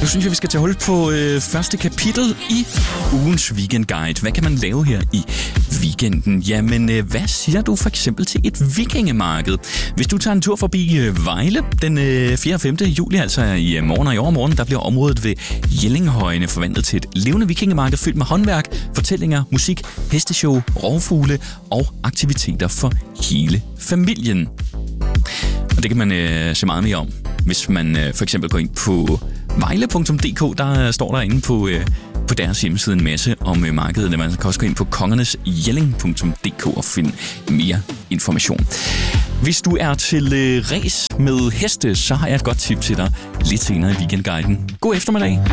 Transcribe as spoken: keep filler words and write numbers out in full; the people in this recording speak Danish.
Nu synes jeg, vi skal tage hul på øh, første kapitel i ugens weekendguide. Hvad kan man lave her i weekenden? Jamen, øh, hvad siger du for eksempel til et vikingemarked? Hvis du tager en tur forbi øh, Vejle den øh, fjerde og femte juli, altså i øh, morgen og i overmorgen, der bliver området ved Jellinghøjene forvandlet til et levende vikingemarked fyldt med håndværk, fortællinger, musik, hesteshow, rovfugle og aktiviteter for hele familien. Og det kan man øh, se meget mere om, hvis man øh, for eksempel går ind på vejle punktum d k. Der står der inde på, øh, på deres hjemmeside en masse om øh, markedet. Man kan også gå ind på kongernesjelling punktum d k og finde mere information. Hvis du er til øh, ræs med heste, så har jeg et godt tip til dig lidt senere i weekendguiden. God eftermiddag.